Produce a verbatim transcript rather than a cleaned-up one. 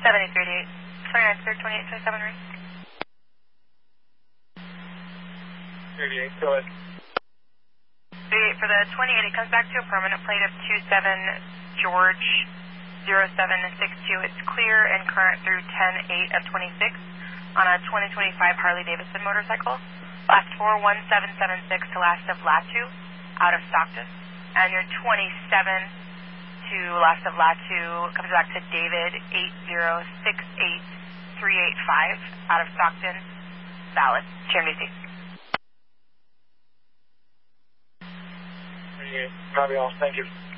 seven eight three eight, twenty-nine third, twenty-eight twenty-seven, right? thirty-eight, go ahead. thirty-eight for the twenty-eight, it comes back to a permanent plate of two seven George zero seven six two. It's clear and current through ten eight of twenty-six on a twenty twenty-five Harley-Davidson motorcycle. Last four one seven seven six to last of Latu, out of Stockton. And your twenty-seven to last of Latu comes back to David eight zero six eight three eight five, out of Stockton, valid. Cherry D C. thirty-eight, copy all, thank you.